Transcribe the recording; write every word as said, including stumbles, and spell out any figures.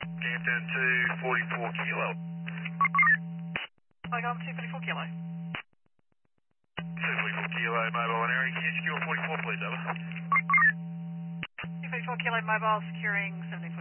Campton two forty-four kilo. Mobile two forty-four kilo. two forty-four kilo, mobile and area. Can you secure forty-four, please, over? two forty-four kilo mobile securing seventeen